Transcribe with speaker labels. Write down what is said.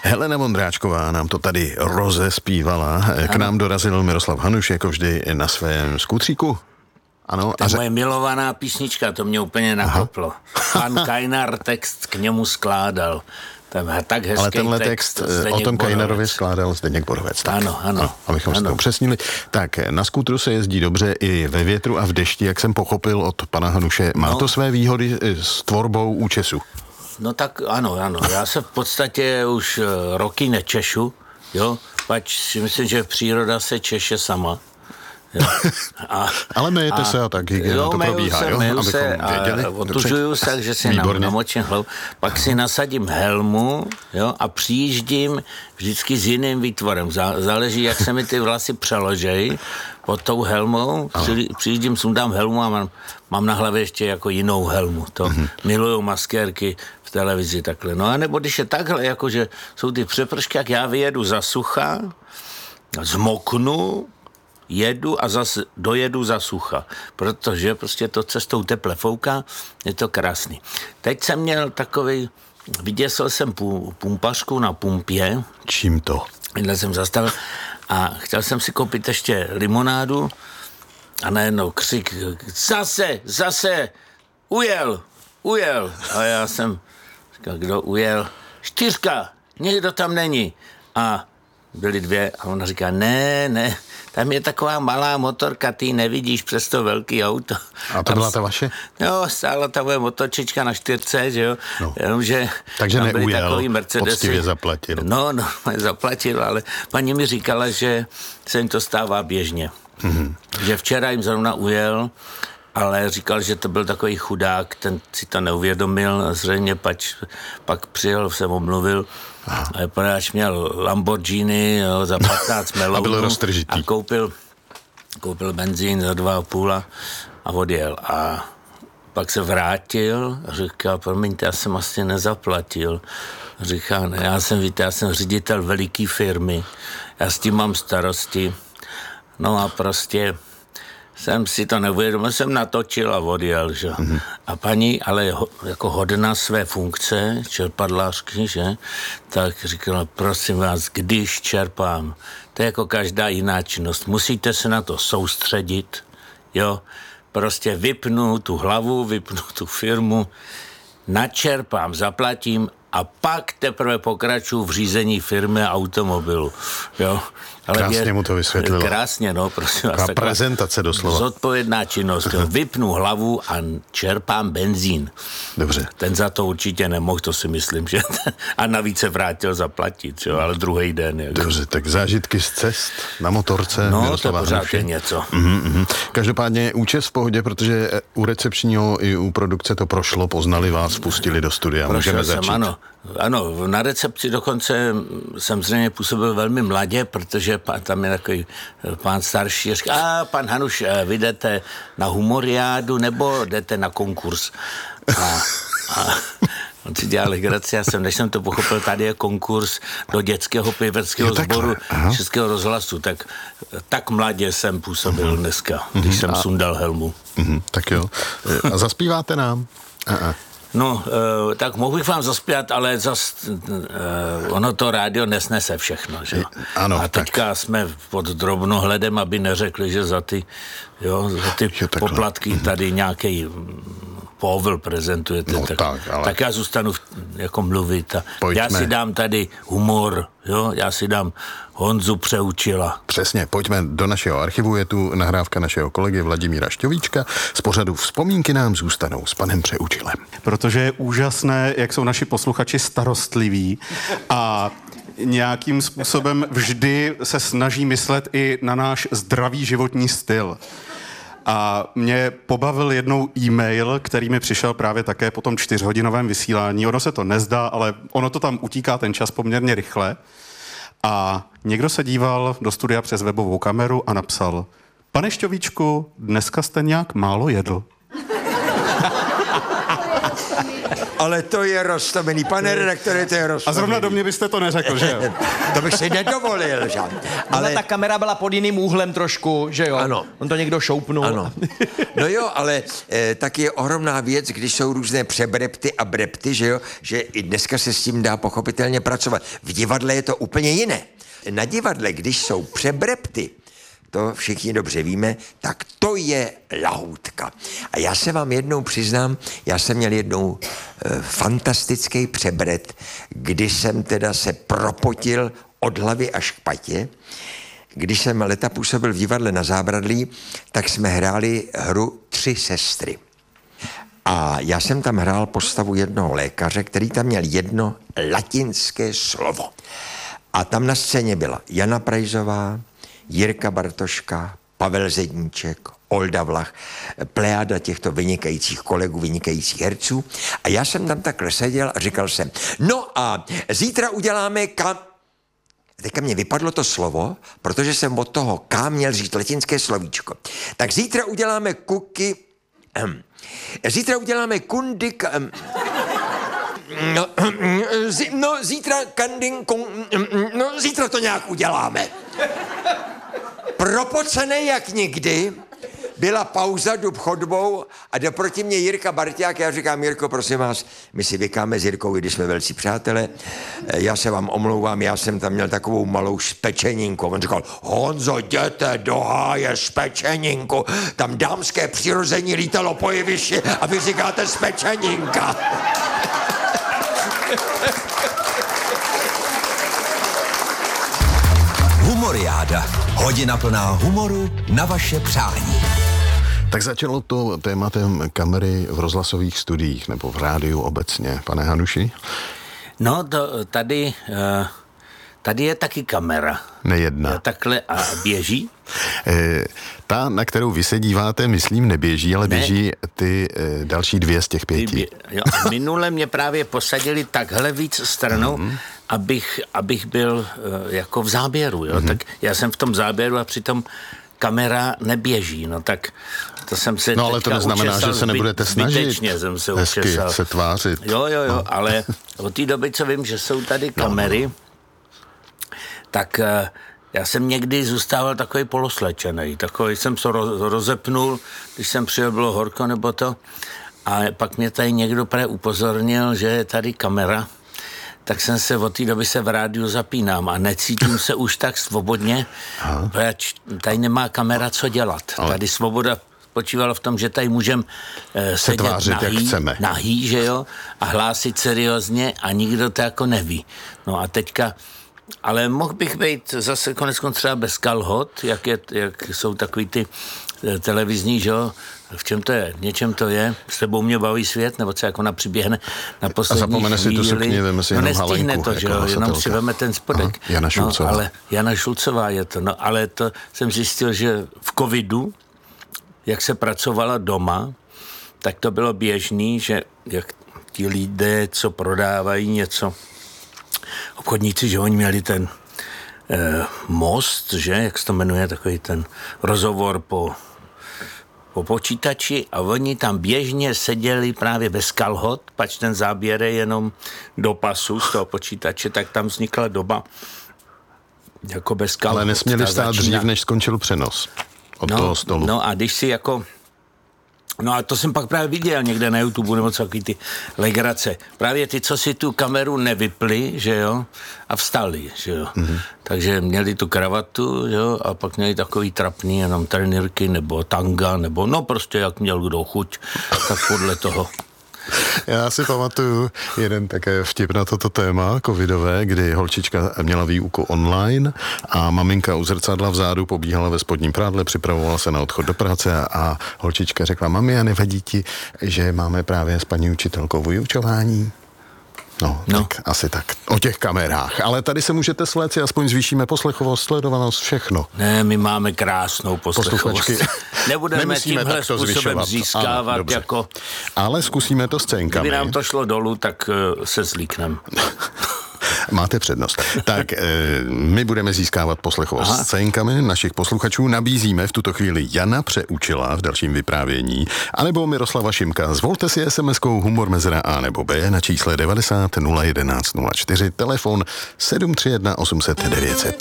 Speaker 1: Helena Vondráčková nám to tady rozespívala. K nám dorazil Miroslav Hanuš, jako vždy na svém skutříku. Ano.
Speaker 2: To je moje milovaná písnička, to mě úplně nakoplo. Pan Kajnar text k němu skládal. Tak hezký.
Speaker 1: Ale tenhle text o tom Kajnarovi skládal Zdeněk Borovec. Tak.
Speaker 2: Ano.
Speaker 1: Abychom si to upřesnili. Tak na skútru se jezdí dobře i ve větru a v dešti, jak jsem pochopil od pana Hanuše. Má to své výhody s tvorbou účesu?
Speaker 2: No tak ano. Já se v podstatě už roky nečešu, jo, pač si myslím, že příroda se češe sama.
Speaker 1: Ale myjete se a tak hygiena to probíhá, jo?
Speaker 2: Myju se a otužuju se, takže si namočím hlavu, pak si nasadím helmu, jo, a přijíždím vždycky s jiným výtvorem. Záleží, jak se mi ty vlasy přeložejí pod tou helmou. Přijíždím, sundám helmu a mám na hlavě ještě jako jinou helmu. To milujou maskérky v televizi takhle. No a nebo když je takhle, jakože jsou ty přepršky, jak já vyjedu za sucha, zmoknu, jedu a zase dojedu za sucha, protože prostě to cestou teple fouká, je to krásný. Teď jsem měl takovej, vyděsil jsem pumpařku na pumpě.
Speaker 1: Čím to?
Speaker 2: Jdle jsem zastavil a chtěl jsem si koupit ještě limonádu a najednou křik, zase, ujel. A já jsem říkal, kdo ujel? 4, někdo tam není. A byly 2 a ona říká, ne, tam je taková malá motorka, ty nevidíš přes to velký auto.
Speaker 1: A to byla ta vaše?
Speaker 2: Jo, stála ta moje motorčička na 4, že jo.
Speaker 1: No.
Speaker 2: Jenomže
Speaker 1: takže
Speaker 2: tam byly
Speaker 1: neujel,
Speaker 2: takový Mercedesy.
Speaker 1: poctivě zaplatil.
Speaker 2: No, zaplatil, ale paní mi říkala, že se jim to stává běžně. Že včera jim zrovna ujel, ale říkal, že to byl takový chudák, ten si to neuvědomil, zřejmě pak přijel, jsem omluvil, poněvadž měl Lamborghini, jo, za 15 melounů.
Speaker 1: A byl roztržitý.
Speaker 2: A koupil benzín za 2,5 a odjel. A pak se vrátil a říkal, promiňte, já jsem asi nezaplatil. Říká, ne, já jsem ředitel veliký firmy, já s tím mám starosti. No a prostě jsem si to neuvědomil, jsem natočil a odjel, že? A paní, ale jako hodná své funkce, čerpadlářky, že? Tak říkala, prosím vás, když čerpám, to je jako každá jiná činnost, musíte se na to soustředit, jo? Prostě vypnu tu hlavu, vypnu tu firmu, načerpám, zaplatím a pak teprve pokračuju v řízení firmy a automobilu, jo? Ale
Speaker 1: krásně mu to vysvětlilo.
Speaker 2: Krásně, no, prosím vás.
Speaker 1: Taková prezentace doslova.
Speaker 2: Zodpovědná činnost. Vypnu hlavu a čerpám benzín.
Speaker 1: Dobře.
Speaker 2: Ten za to určitě nemohl, to si myslím, že... A navíc se vrátil zaplatit, jo, ale druhý den. Jak...
Speaker 1: Dobře, tak zážitky z cest na motorce.
Speaker 2: No,
Speaker 1: Miroslava
Speaker 2: to pořád
Speaker 1: Hanuše.
Speaker 2: je něco.
Speaker 1: Každopádně účes v pohodě, protože u recepčního i u produkce to prošlo, poznali vás, pustili do studia. Můžeme začít.
Speaker 2: Ano, na recepci dokonce jsem zřejmě působil velmi mladě, protože tam je takový pán starší, říká, pan Hanuš, vy jdete na humoriádu nebo jdete na konkurs? A on si dělal legraci, než jsem to pochopil, tady je konkurs do dětského pěveckého sboru Českého rozhlasu, tak mladě jsem působil dneska, když jsem sundal helmu.
Speaker 1: Tak jo. A zaspíváte nám?
Speaker 2: No, tak mohu bych vám zaspět, ale ono to rádio nesnese všechno, že?
Speaker 1: Ano,
Speaker 2: a teďka jsme pod drobnohledem, aby neřekli, že za ty poplatky tady nějaký Povel prezentujete.
Speaker 1: No,
Speaker 2: tak já zůstanu jako mluvit. Já si dám tady humor, jo? Já si dám Honzu Přeučila.
Speaker 1: Přesně, pojďme do našeho archivu, je tu nahrávka našeho kolegy Vladimíra Šťovíčka. Z pořadu Vzpomínky nám zůstanou s panem Přeučilem.
Speaker 3: Protože je úžasné, jak jsou naši posluchači starostliví a nějakým způsobem vždy se snaží myslet i na náš zdravý životní styl. A mě pobavil jednou e-mail, který mi přišel právě také po tom 4hodinovém vysílání. Ono se to nezdá, ale ono to tam utíká ten čas poměrně rychle. A někdo se díval do studia přes webovou kameru a napsal: Pane Šťovíčku, dneska jste nějak málo jedl.
Speaker 4: Ale to je roztomený. Pane redaktore, to je roztomený.
Speaker 3: A zrovna do mě byste to neřekl, že jo?
Speaker 4: To bych si nedovolil, že?
Speaker 5: Ale ta kamera byla pod jiným úhlem trošku, že jo?
Speaker 4: Ano.
Speaker 5: On to někdo šoupnul.
Speaker 4: Ano. No jo, ale tak je ohromná věc, když jsou různé přebrepty a brepty, že jo? Že i dneska se s tím dá pochopitelně pracovat. V divadle je to úplně jiné. Na divadle, když jsou přebrepty, to všichni dobře víme, tak to je lahůdka. A já se vám jednou přiznám, já jsem měl jednou fantastický přebret, kdy jsem teda se propotil od hlavy až k patě. Když jsem leta působil v divadle na Zábradlí, tak jsme hráli hru 3 sestry. A já jsem tam hrál postavu jednoho lékaře, který tam měl jedno latinské slovo. A tam na scéně byla Jana Prajzová, Jirka Bartoška, Pavel Zedníček, Olda Vlach, plejáda těchto vynikajících kolegů, vynikajících herců. A já jsem tam takhle seděl a říkal jsem, no a zítra uděláme Teďka mě vypadlo to slovo, protože jsem od toho K měl říct latinské slovíčko. Tak zítra uděláme zítra uděláme kundik... zítra to nějak uděláme. Propocenej jak nikdy, byla pauza, jdu chodbou a jde proti mě Jirka Barťák. Já říkám, Jirko, prosím vás, my si vykáme s Jirkou, když jsme velcí přátelé. Já se vám omlouvám, já jsem tam měl takovou malou špečeninku. On říkal, Honzo, jděte do háje špečeninku. Tam dámské přirození lítalo po jevišti a vy říkáte špečeninka.
Speaker 6: Humoriáda. Hodina plná humoru na vaše přání.
Speaker 1: Tak začalo to tématem kamery v rozhlasových studiích nebo v rádiu obecně. Pane Hanuši?
Speaker 2: No, tady je taky kamera.
Speaker 1: Nejedna.
Speaker 2: Takhle a běží?
Speaker 1: Ta, na kterou vy se díváte, myslím, neběží, ale běží ty další 2 z těch 5.
Speaker 2: Minule mě právě posadili takhle víc stranou, abych byl jako v záběru. Jo? Tak já jsem v tom záběru a přitom kamera neběží. No tak to jsem se
Speaker 1: ale to neznamená, že se nebudete snažit.
Speaker 2: Zbytečně jsem se
Speaker 1: hezky
Speaker 2: učesal.
Speaker 1: Se tvářit.
Speaker 2: Jo, ale od té doby, co vím, že jsou tady kamery, tak já jsem někdy zůstával takový poloslečený. Takový jsem se rozepnul, když jsem přijel, bylo horko nebo to. A pak mě tady někdo upozornil, že je tady kamera. Tak jsem se od té doby se v rádiu zapínám a necítím se už tak svobodně, protože tady nemá kamera co dělat. Tady svoboda spočívala v tom, že tady můžeme sedět nahý, že jo, a hlásit seriózně a nikdo to jako neví. No a teďka, ale mohl bych být zase koneckonců třeba bez kalhot, jak jsou takový ty televizní, že jo, v čem to je, něčem to je, s tebou mě baví svět, nebo co jako přiběhne na poslední chvíli. A zapomene
Speaker 1: si tu sukni, veme si jenom halenku.
Speaker 2: Nestihne to, že jo, jenom si veme ten spodek.
Speaker 1: Jana Šulcová.
Speaker 2: No, ale Jana Šulcová je to, no, ale to jsem zjistil, že v covidu, jak se pracovala doma, tak to bylo běžný, že jak ti lidé, co prodávají něco, obchodníci, že oni měli ten most, že, jak se to jmenuje, takový ten rozhovor po počítači a oni tam běžně seděli právě bez kalhot, pač ten záběr je jenom do pasu z toho počítače, tak tam vznikla doba jako bez kalhot.
Speaker 1: Ale nesměli stát dřív, než skončil přenos od toho stolu.
Speaker 2: No a když si jako... No a to jsem pak právě viděl někde na YouTube nebo co, ty legrace. Právě ty, co si tu kameru nevypli, že jo, a vstali, že jo. Mm-hmm. Takže měli tu kravatu, že jo, a pak měli takový trapný jenom trenýrky nebo tanga, nebo no prostě jak měl kdo chuť, tak podle toho.
Speaker 1: Já si pamatuju jeden také vtip na toto téma covidové, kdy holčička měla výuku online a maminka u zrcadla vzadu pobíhala ve spodním prádle, připravovala se na odchod do práce a holčička řekla, mami, a nevadí ti, že máme právě s paní učitelkou vyučování? No, tak asi tak. O těch kamerách. Ale tady se můžete sléci, aspoň zvýšíme poslechovost, sledovanost, všechno.
Speaker 2: Ne, my máme krásnou poslechovost. Nebudeme tímhle způsobem získávat ano, jako...
Speaker 1: Ale zkusíme to scénkami.
Speaker 2: Kdyby nám to šlo dolů, tak se zlíkneme.
Speaker 1: Máte přednost. Tak my budeme získávat poslechovost scénkami našich posluchačů. Nabízíme v tuto chvíli Jana Přeučila v dalším vyprávění, anebo Miroslava Šimka. Zvolte si SMS-kou humor mezera A nebo B na čísle 90 011 04, telefon 731 800 900.